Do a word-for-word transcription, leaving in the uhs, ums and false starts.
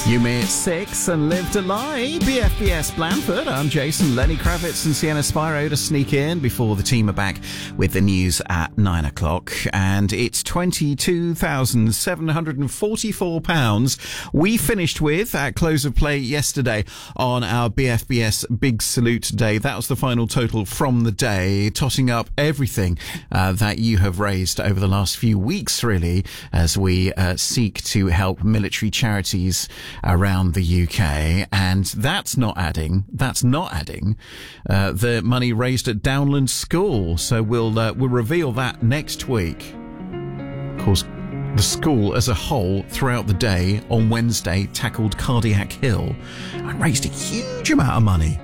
You May at six and Live to Lie. B F B S Blandford. I'm Jason. Lenny Kravitz and Sienna Spyro to sneak in before the team are back with the news at nine o'clock. And it's twenty-two thousand seven hundred forty-four pounds we finished with at close of play yesterday on our B F B S Big Salute Day. That was the final total from the day, totting up everything uh, that you have raised over the last few weeks, really, as we uh, seek to help military charities around the U K. And that's not adding, that's not adding uh, the money raised at Downland School. So we'll, uh, we'll reveal that next week. Of course, the school as a whole throughout the day on Wednesday tackled Cardiac Hill and raised a huge amount of money.